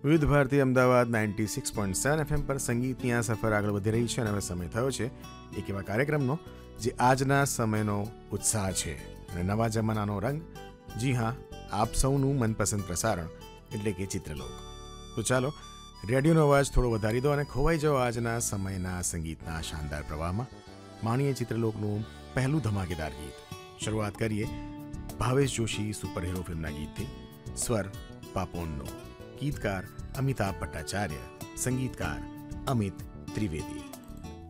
વિવિધ ભારતી અમદાવાદ 96.7 FM પર સંગીતની આ સફર આગળ વધી રહી છે અને હવે સમય થયો છે એક એવા કાર્યક્રમનો જે આજના સમયનો ઉત્સાહ છે અને નવા જમાનાનો રંગ. જી હા, આપ સૌનું મનપસંદ પ્રસારણ એટલે કે ચિત્રલોક. તો ચાલો રેડિયોનો અવાજ થોડો વધારી દો અને ખોવાઈ જાઓ આજના સમયના સંગીતના શાનદાર પ્રવાહમાં. માણીએ ચિત્રલોકનું પહેલું ધમાકેદાર ગીત. શરૂઆત કરીએ ભાવેશ જોશી સુપરહીરો ફિલ્મના ગીતથી. સ્વર પાપોનનો, ગીતકાર અમિતાભ ભટ્ટાચાર્ય, સંગીતકાર અમિત ત્રિવેદી.